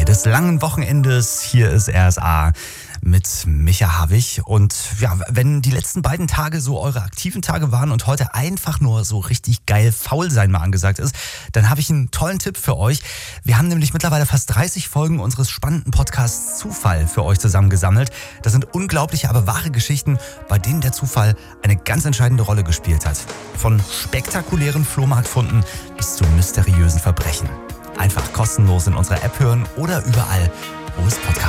des langen Wochenendes. Hier ist RSA mit Micha Havig. Und ja, wenn die letzten beiden Tage so eure aktiven Tage waren und heute einfach nur so richtig geil faul sein mal angesagt ist, dann habe ich einen tollen Tipp für euch. Wir haben nämlich mittlerweile fast 30 Folgen unseres spannenden Podcasts Zufall für euch zusammengesammelt. Das sind unglaubliche, aber wahre Geschichten, bei denen der Zufall eine ganz entscheidende Rolle gespielt hat. Von spektakulären Flohmarktfunden bis zu mysteriösen Verbrechen. Einfach kostenlos in unserer App hören oder überall, wo es Podcasts